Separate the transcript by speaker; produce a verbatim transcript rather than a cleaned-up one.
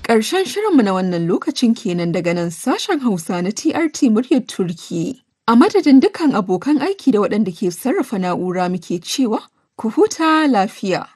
Speaker 1: Ƙarshen shirinmu na wannan lokacin kenan daga nan sashen Hausa na T R T muryar Turki. A madadin dukkan abokan aiki da waɗanda ke sarrafa na'ura muke cewa ku huta lafiya.